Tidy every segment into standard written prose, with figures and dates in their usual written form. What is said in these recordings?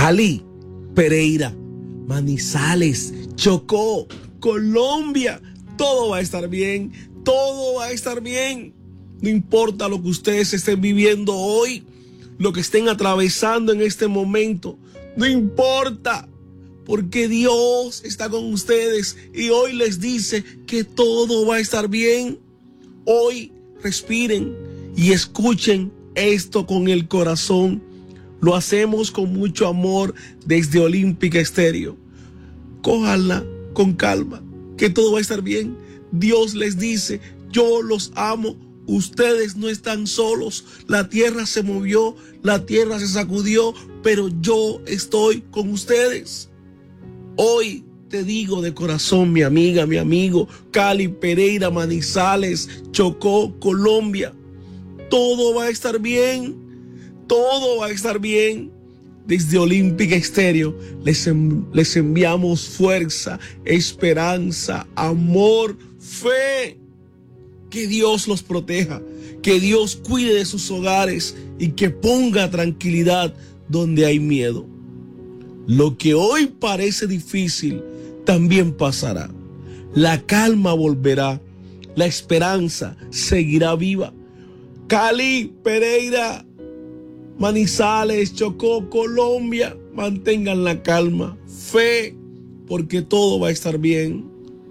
Cali, Pereira, Manizales, Chocó, Colombia. Todo va a estar bien, todo va a estar bien. No importa lo que ustedes estén viviendo hoy, lo que estén atravesando en este momento, no importa, porque Dios está con ustedes y hoy les dice que todo va a estar bien. Hoy respiren y escuchen esto con el corazón. Lo hacemos con mucho amor desde Olímpica Estéreo. Cójanla con calma, que todo va a estar bien. Dios les dice, yo los amo, ustedes no están solos. La tierra se movió, la tierra se sacudió, pero yo estoy con ustedes. Hoy te digo de corazón, mi amiga, mi amigo, Cali, Pereira, Manizales, Chocó, Colombia, todo va a estar bien, todo va a estar bien. Desde Olímpica Estéreo les enviamos fuerza, esperanza, amor, fe. Que Dios los proteja, que Dios cuide de sus hogares y que ponga tranquilidad donde hay miedo. Lo que hoy parece difícil también pasará. La calma volverá, la esperanza seguirá viva. Cali, Pereira, Manizales, Chocó, Colombia, mantengan la calma, fe, porque todo va a estar bien.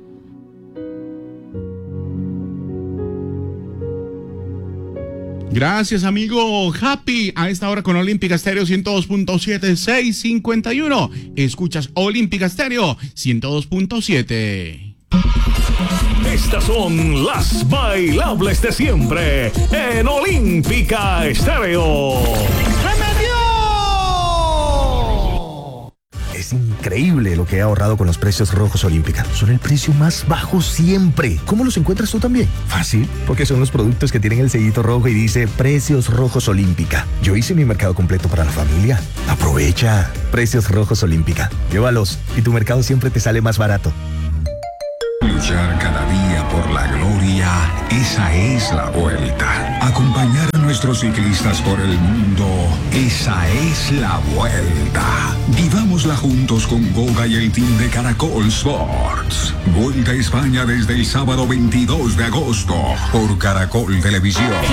Gracias, amigo Happy. A esta hora con Olímpica Estéreo 102.7, 651. Escuchas Olímpica Estéreo 102.7. Estas son las bailables de siempre en Olímpica Estéreo. Es increíble lo que he ahorrado con los precios rojos Olímpica. Son el precio más bajo siempre. ¿Cómo los encuentras tú también? Fácil, porque son los productos que tienen el sellito rojo y dice Precios Rojos Olímpica. Yo hice mi mercado completo para la familia. Aprovecha. Precios Rojos Olímpica. Llévalos y tu mercado siempre te sale más barato. Luchar cada día por la gloria, esa es la vuelta. Acompañar a nuestros ciclistas por el mundo, esa es la vuelta. Vivámosla juntos con Goga y el team de Caracol Sports. Vuelta a España desde el sábado 22 de agosto por Caracol Televisión.